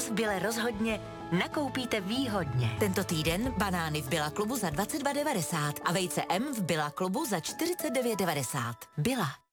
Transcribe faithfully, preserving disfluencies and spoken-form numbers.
v Bile rozhodně nakoupíte výhodně. Tento týden banány v Billa klubu za dvacet dva devadesát a vejce M v Billa klubu za čtyřicet devět devadesát. Billa.